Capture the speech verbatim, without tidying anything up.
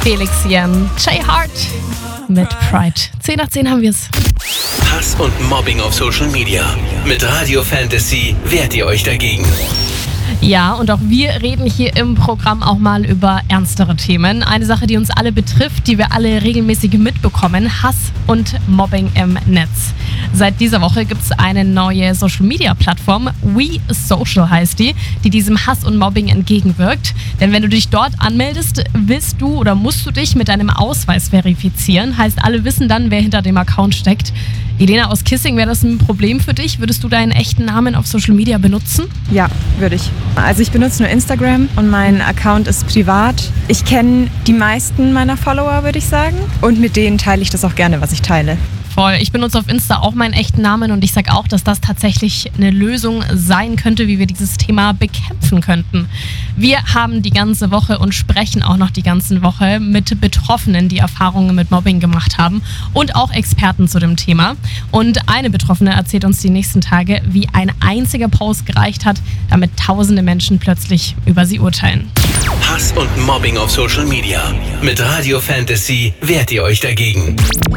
Felix Jen, Jay Hart mit Pride. zehn nach zehn haben wir's. Hass und Mobbing auf Social Media. Mit Radio Fantasy wehrt ihr euch dagegen. Ja, und auch wir reden hier im Programm auch mal über ernstere Themen. Eine Sache, die uns alle betrifft, die wir alle regelmäßig mitbekommen: Hass und Mobbing im Netz. Seit dieser Woche gibt es eine neue Social-Media-Plattform, We Social heißt die, die diesem Hass und Mobbing entgegenwirkt. Denn wenn du dich dort anmeldest, willst du oder musst du dich mit deinem Ausweis verifizieren. Heißt, alle wissen dann, wer hinter dem Account steckt. Elena aus Kissing, wäre das ein Problem für dich? Würdest du deinen echten Namen auf Social Media benutzen? Ja, würde ich. Also ich benutze nur Instagram und mein Account ist privat. Ich kenne die meisten meiner Follower, würde ich sagen. Und mit denen teile ich das auch gerne, was ich teile. Voll. Ich benutze auf Insta auch meinen echten Namen und ich sage auch, dass das tatsächlich eine Lösung sein könnte, wie wir dieses Thema bekämpfen könnten. Wir haben die ganze Woche und sprechen auch noch die ganze Woche mit Betroffenen, die Erfahrungen mit Mobbing gemacht haben, und auch Experten zu dem Thema. Und eine Betroffene erzählt uns die nächsten Tage, wie ein einziger Post gereicht hat, damit tausende Menschen plötzlich über sie urteilen. Hass und Mobbing auf Social Media. Mit Radio Fantasy wehrt ihr euch dagegen.